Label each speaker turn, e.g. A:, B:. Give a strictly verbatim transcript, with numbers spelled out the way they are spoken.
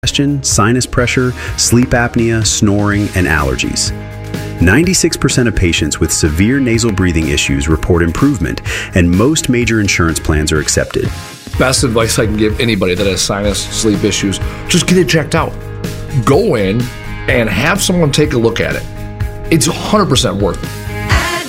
A: congestion, sinus pressure, sleep apnea, snoring, and allergies. ninety-six percent of patients with severe nasal breathing issues report improvement, and most major insurance plans are accepted.
B: Best advice I can give anybody that has sinus, sleep issues, just get it checked out. Go in and have someone take a look at it. It's one hundred percent worth it.